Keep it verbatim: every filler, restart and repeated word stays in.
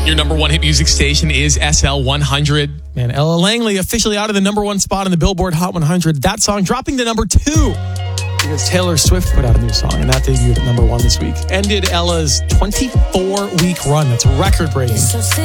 Your number one hit music station is S L one hundred. Man, Ella Langley officially out of the number one spot in the Billboard Hot one hundred. That song dropping to number two because Taylor Swift put out a new song, and that debuted at number one this week. Ended Ella's twenty-four week run. That's record breaking.